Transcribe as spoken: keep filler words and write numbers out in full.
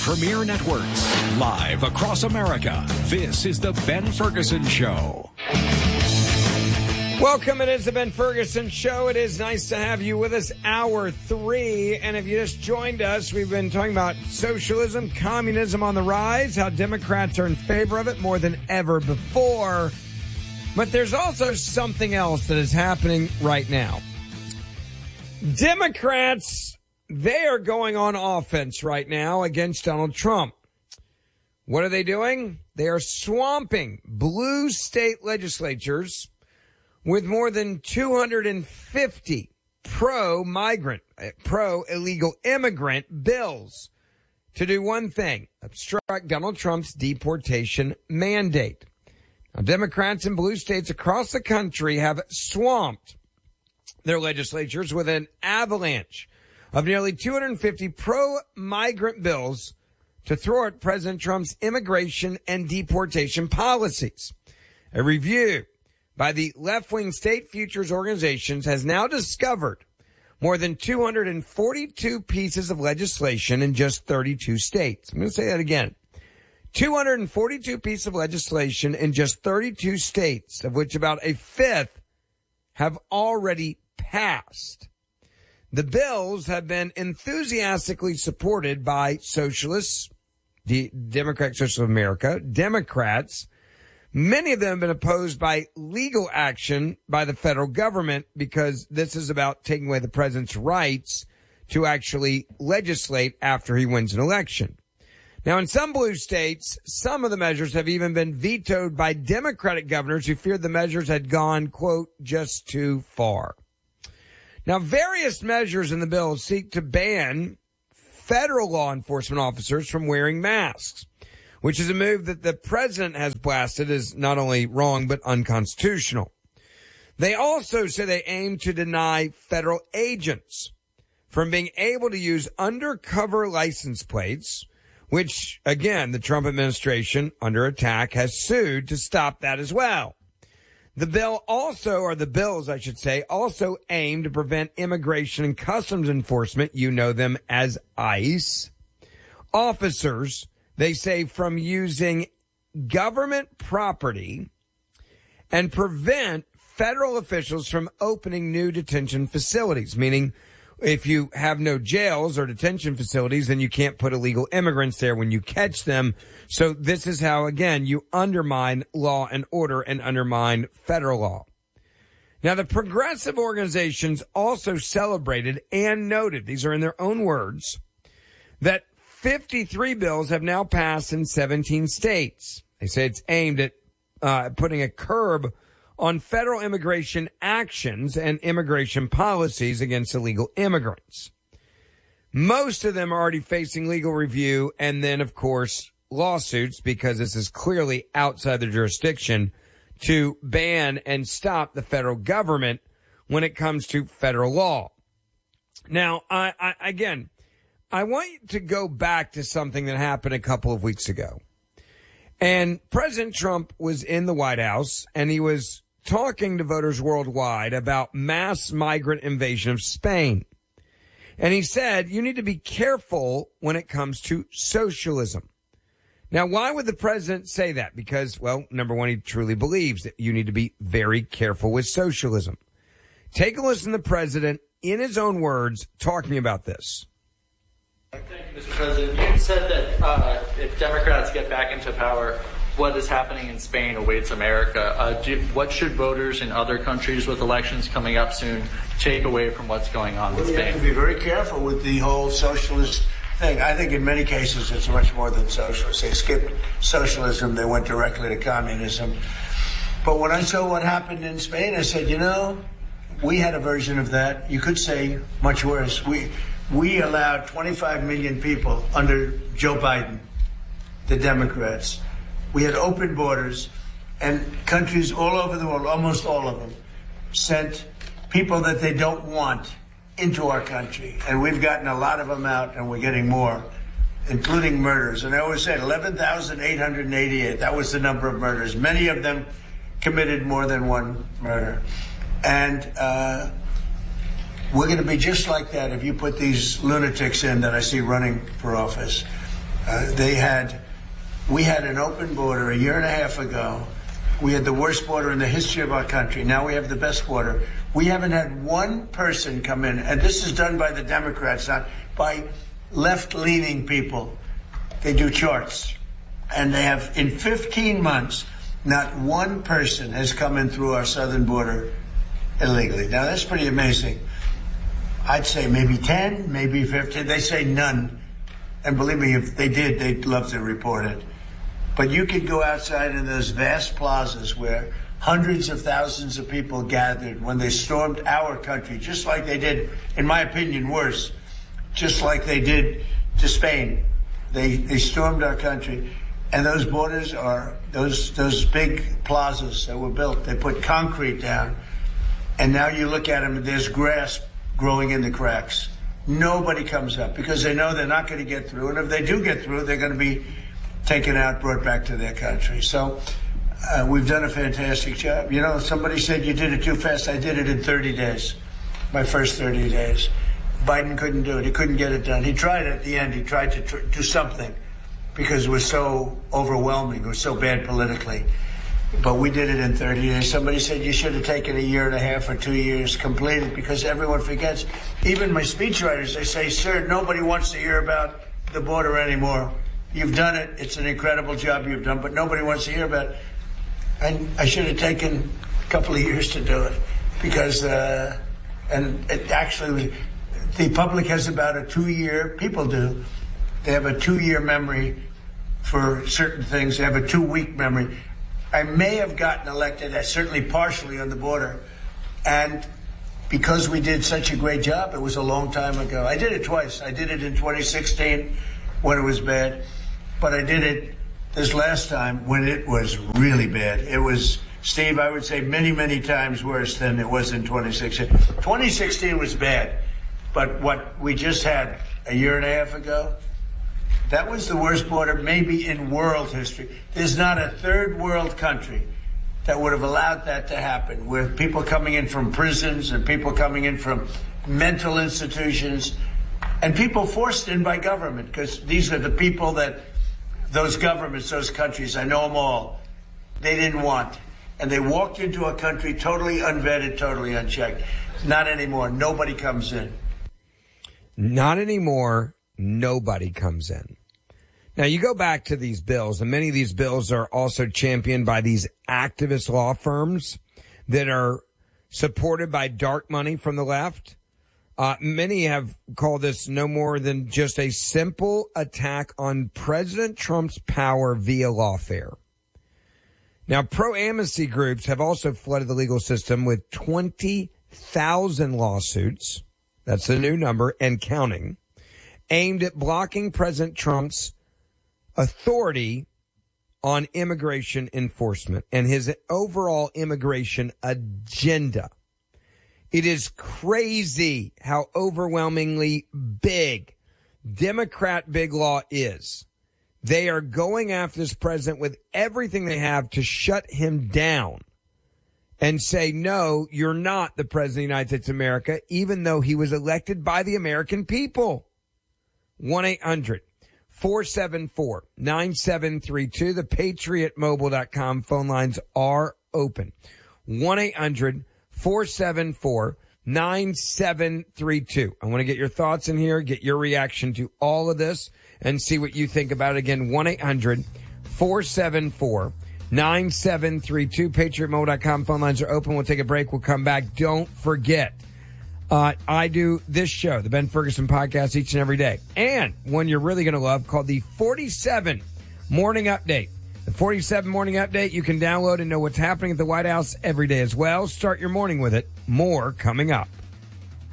Premier Networks, live across America. This is the Ben Ferguson Show. Welcome. It is the Ben Ferguson Show. It is nice to have you with us. Hour three. And if you just joined us, we've been talking about socialism, communism on the rise, how Democrats are in favor of it more than ever before. But there's also something else that is happening right now. Democrats, they are going on offense right now against Donald Trump. What are they doing? They are swamping blue state legislatures with more than two hundred fifty pro-migrant, pro-illegal immigrant bills to do one thing: obstruct Donald Trump's deportation mandate. Now, Democrats in blue states across the country have swamped their legislatures with an avalanche of nearly two hundred fifty pro-migrant bills to thwart President Trump's immigration and deportation policies. A review by the left-wing state futures organizations has now discovered more than two hundred forty-two pieces of legislation in just thirty-two states. I'm going to say that again. two hundred forty-two pieces of legislation in just thirty-two states, of which about a fifth have already passed. The bills have been enthusiastically supported by socialists, the Democratic Socialists of America, Democrats. Many of them have been opposed by legal action by the federal government because this is about taking away the president's rights to actually legislate after he wins an election. Now, in some blue states, some of the measures have even been vetoed by Democratic governors who feared the measures had gone, quote, just too far. Now, various measures in the bill seek to ban federal law enforcement officers from wearing masks, which is a move that the president has blasted as not only wrong but unconstitutional. They also say they aim to deny federal agents from being able to use undercover license plates, which, again, the Trump administration, under attack, has sued to stop that as well. The bill also, or the bills, I should say, also aim to prevent Immigration and Customs Enforcement, you know them as ICE, officers, they say, from using government property and prevent federal officials from opening new detention facilities, meaning if you have no jails or detention facilities, then you can't put illegal immigrants there when you catch them. So this is how, again, you undermine law and order and undermine federal law. Now, the progressive organizations also celebrated and noted, these are in their own words, that fifty-three bills have now passed in seventeen states. They say it's aimed at uh, putting a curb on federal immigration actions and immigration policies against illegal immigrants. Most of them are already facing legal review and then, of course, lawsuits because this is clearly outside their jurisdiction to ban and stop the federal government when it comes to federal law. Now, I, I again, I want you to go back to something that happened a couple of weeks ago. And President Trump was in the White House and he was talking to voters worldwide about mass migrant invasion of Spain. And he said, you need to be careful when it comes to socialism. Now, why would the president say that? Because, well, number one, he truly believes that you need to be very careful with socialism. Take a listen to the president, in his own words, talk to me about this. Thank you, Mister President. You said that uh, if Democrats get back into power, what is happening in Spain awaits America. Uh, do, what should voters in other countries with elections coming up soon take away from what's going on with Spain? Spain? You have to be very careful with the whole socialist thing. I think in many cases it's much more than socialist. They skipped socialism. They went directly to communism. But when I saw what happened in Spain, I said, you know, we had a version of that. You could say much worse. We, we allowed twenty-five million people under Joe Biden, the Democrats. We had open borders, and countries all over the world, almost all of them, sent people that they don't want into our country. And we've gotten a lot of them out, and we're getting more, including murders. And I always said eleven thousand eight hundred eighty-eight. That was the number of murders. Many of them committed more than one murder. And uh, we're going to be just like that if you put these lunatics in that I see running for office. Uh, they had, we had an open border a year and a half ago. We had the worst border in the history of our country. Now we have the best border. We haven't had one person come in, and this is done by the Democrats, not by left-leaning people. They do charts. And they have, in fifteen months, not one person has come in through our southern border illegally. Now, that's pretty amazing. I'd say maybe ten, maybe fifteen. They say none. And believe me, if they did, they'd love to report it. But you could go outside in those vast plazas where hundreds of thousands of people gathered when they stormed our country, just like they did, in my opinion, worse, just like they did to Spain. They they stormed our country. And those borders are, those those big plazas that were built, they put concrete down. And now you look at them, and there's grass growing in the cracks. Nobody comes up because they know they're not going to get through. And if they do get through, they're going to be taken out, brought back to their country. So uh, we've done a fantastic job. You know, somebody said you did it too fast. I did it in thirty days, my first thirty days. Biden couldn't do it. He couldn't get it done. He tried at the end. He tried to tr- do something because it was so overwhelming. It was so bad politically. But we did it in thirty days. Somebody said you should have taken a year and a half or two years completed because everyone forgets. Even my speechwriters, they say, sir, nobody wants to hear about the border anymore. You've done it. It's an incredible job you've done, but nobody wants to hear about it. And I should have taken a couple of years to do it because, uh, and it actually was, the public has about a two-year, people do, they have a two-year memory for certain things. They have a two-week memory. I may have gotten elected, certainly partially on the border, and because we did such a great job, it was a long time ago. I did it twice. I did it in twenty sixteen when it was bad, but I did it this last time when it was really bad. It was, Steve, I would say many, many times worse than it was in twenty sixteen. twenty sixteen was bad, but what we just had a year and a half ago, that was the worst border maybe in world history. There's not a third world country that would have allowed that to happen, with people coming in from prisons and people coming in from mental institutions and people forced in by government, because these are the people that those governments, those countries, I know them all, they didn't want. And they walked into a country totally unvetted, totally unchecked. Not anymore. Nobody comes in. Not anymore. Nobody comes in. Now, you go back to these bills, and many of these bills are also championed by these activist law firms that are supported by dark money from the left. Uh, many have called this no more than just a simple attack on President Trump's power via lawfare. Now, pro-amnesty groups have also flooded the legal system with twenty thousand lawsuits. That's the new number and counting, aimed at blocking President Trump's authority on immigration enforcement and his overall immigration agenda. It is crazy how overwhelmingly big Democrat big law is. They are going after this president with everything they have to shut him down and say, no, you're not the president of the United States of America, even though he was elected by the American people. one eight hundred four seven four nine seven three two. The patriot mobile dot com phone lines are open. one eight hundred four seven four nine seven three two. I want to get your thoughts in here, get your reaction to all of this, and see what you think about it. Again, one eight hundred four seven four nine seven three two. patriot mobile dot com phone lines are open. We'll take a break. We'll come back. Don't forget, Uh, I do this show, the Ben Ferguson Podcast, each and every day. And one you're really going to love called the forty-seven Morning Update. The forty-seven Morning Update you can download and know what's happening at the White House every day as well. Start your morning with it. More coming up.